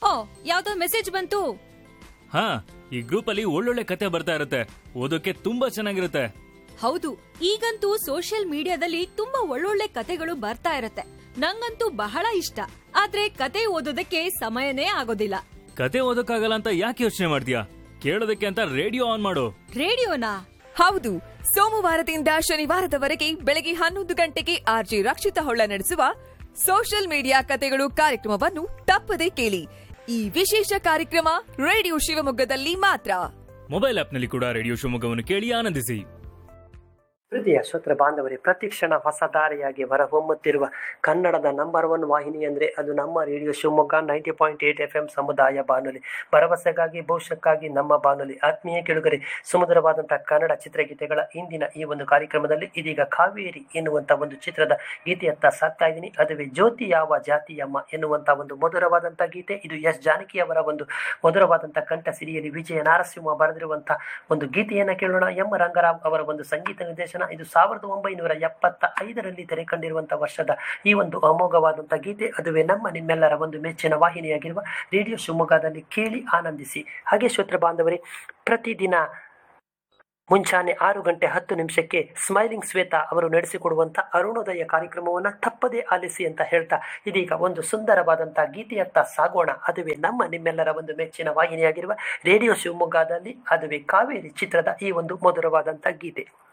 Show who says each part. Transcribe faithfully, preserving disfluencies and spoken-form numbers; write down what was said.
Speaker 1: ಓ, ಯಾವ್ದೋ ಮೆಸೇಜ್ ಬಂತು.
Speaker 2: ಹಾ, ಈ ಗ್ರೂಪ್ ಅಲ್ಲಿ ಒಳ್ಳೊಳ್ಳೆ ಕತೆ ಬರ್ತಾ ಇರುತ್ತೆ, ಓದೋಕೆ ತುಂಬಾ ಚೆನ್ನಾಗಿರುತ್ತೆ.
Speaker 1: ಹೌದು, ಈಗಂತೂ ಸೋಷಿಯಲ್ ಮೀಡಿಯಾದಲ್ಲಿ ತುಂಬಾ ಒಳ್ಳೊಳ್ಳೆ ಕತೆಗಳು ಬರ್ತಾ ಇರತ್ತೆ. ನಂಗಂತೂ ಬಹಳ ಇಷ್ಟ. ಆದ್ರೆ ಕತೆ ಓದೋದಕ್ಕೆ ಸಮಯನೇ ಆಗೋದಿಲ್ಲ.
Speaker 2: ಕತೆ ಓದೋಕ್ಕಾಗಲ್ಲ ಅಂತ ಯಾಕೆ ಯೋಚನೆ ಮಾಡ್ತೀಯಾ? ಕೇಳೋದಕ್ಕೆ ಅಂತ ರೇಡಿಯೋ ಆನ್ ಮಾಡು.
Speaker 1: ರೇಡಿಯೋನಾ?
Speaker 3: ಹೌದು, ಸೋಮವಾರದಿಂದ ಶನಿವಾರದವರೆಗೆ ಬೆಳಗ್ಗೆ ಹನ್ನೊಂದು ಗಂಟೆಗೆ ಆರ್ಜಿ ರಕ್ಷಿತಾ ಹೊಳ್ಳ ನಡೆಸುವ ಸೋಷಿಯಲ್ ಮೀಡಿಯಾ ಕತೆಗಳು ಕಾರ್ಯಕ್ರಮವನ್ನು ತಪ್ಪದೇ ಕೇಳಿ. ಈ ವಿಶೇಷ ಕಾರ್ಯಕ್ರಮ ರೇಡಿಯೋ ಶಿವಮೊಗ್ಗದಲ್ಲಿ ಮಾತ್ರ.
Speaker 2: ಮೊಬೈಲ್ ಆಪ್ನಲ್ಲಿ ಕೂಡ ರೇಡಿಯೋ ಶಿವಮೊಗ್ಗವನ್ನು ಕೇಳಿ ಆನಂದಿಸಿ.
Speaker 4: ಪ್ರೀತಿಯ ಶ್ರೋತೃ ಬಾಂಧವರೇ, ಪ್ರತಿಕ್ಷಣ ಹೊಸ ದಾರಿಯಾಗಿ ಹೊರಹೊಮ್ಮುತ್ತಿರುವ ಕನ್ನಡದ ನಂಬರ್ ಒನ್ ವಾಹಿನಿ ಅಂದರೆ ಅದು ನಮ್ಮ radio Shivamogga ninety point eight F M ಸಮುದಾಯ ಬಾನುಲಿ. ಭರವಸೆಗಾಗಿ ಭವಿಷ್ಯಕ್ಕಾಗಿ ನಮ್ಮ ಬಾನುಲಿ. ಆತ್ಮೀಯ ಕೆಳುಗರೆ, ಸುಮಧುರವಾದಂಥ ಕನ್ನಡ ಚಿತ್ರಗೀತೆಗಳ ಇಂದಿನ ಈ ಒಂದು ಕಾರ್ಯಕ್ರಮದಲ್ಲಿ ಇದೀಗ ಕಾವೇರಿ ಎನ್ನುವಂಥ ಒಂದು ಚಿತ್ರದ ಗೀತೆಯತ್ತ ಸಾಕ್ತಾ ಇದ್ದೀನಿ. ಅದುವೇ ಜ್ಯೋತಿ ಯಾವ ಜಾತಿಯಮ್ಮ ಎನ್ನುವಂಥ ಒಂದು ಮಧುರವಾದಂಥ ಗೀತೆ. ಇದು ಎಸ್ ಜಾನಕಿ ಅವರ ಒಂದು ಮಧುರವಾದಂಥ ಕಂಠ ಸಿರಿಯಲ್ಲಿ ವಿಜಯ ನಾರಸಿಂಹ ಬರೆದಿರುವಂಥ ಒಂದು ಗೀತೆಯನ್ನು ಕೇಳೋಣ. ಎಂ ರಂಗರಾವ್ ಅವರ ಒಂದು ಸಂಗೀತ ನಿರ್ದೇಶನ. ಇದು ಸಾವಿರದ ಒಂಬೈನೂರ ಎಪ್ಪತ್ತ ಐದರಲ್ಲಿ ತೆರೆ ಕಂಡಿರುವಂತಹ ವರ್ಷದ ಈ ಒಂದು ಅಮೋಘವಾದಂತಹ ಗೀತೆ. ಅದುವೇ ನಮ್ಮ ನಿಮ್ಮೆಲ್ಲರ ಒಂದು ಮೆಚ್ಚಿನ ವಾಹಿನಿಯಾಗಿರುವ ರೇಡಿಯೋ ಶಿವಮೊಗ್ಗದಲ್ಲಿ ಕೇಳಿ ಆನಂದಿಸಿ. ಹಾಗೆ ಶ್ರೋತೃ ಬಾಂಧವರೇ, ಪ್ರತಿದಿನ ಮುಂಚಾನೆ ಆರು ಗಂಟೆ ಹತ್ತು ನಿಮಿಷಕ್ಕೆ ಸ್ಮೈಲಿಂಗ್ ಶ್ವೇತಾ ಅವರು ನಡೆಸಿಕೊಡುವಂಥ ಅರುಣೋದಯ ಕಾರ್ಯಕ್ರಮವನ್ನು ತಪ್ಪದೇ ಆಲಿಸಿ ಅಂತ ಹೇಳ್ತಾ ಇದೀಗ ಒಂದು ಸುಂದರವಾದಂಥ ಗೀತೆಯತ್ತ ಸಾಗೋಣ. ಅದುವೇ ನಮ್ಮ ನಿಮ್ಮೆಲ್ಲರ ಒಂದು ಮೆಚ್ಚಿನ ವಾಹಿನಿಯಾಗಿರುವ ರೇಡಿಯೋ ಶಿವಮೊಗ್ಗದಲ್ಲಿ ಅದುವೇ ಕಾವೇರಿ ಚಿತ್ರದ ಈ ಒಂದು ಮಧುರವಾದಂಥ ಗೀತೆ.